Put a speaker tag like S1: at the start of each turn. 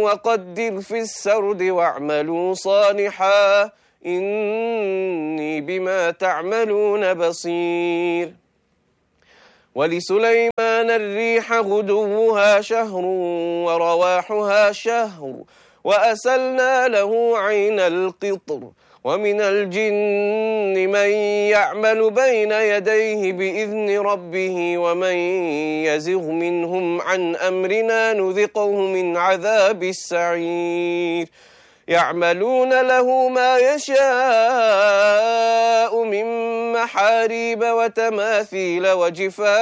S1: وقدر في السرد واعملوا صالحا إني بما تعملون بصير. ولسليمان الريح غدوها شهر ورواحها شهر وأسلنا له عين القطر ومن الجن من يعمل بين يديه بإذن ربه ومن يزغ منهم عن أمرنا نذقه من عذاب السعير. يعملون له ما يشاء من محاريب وتماثيل وجفان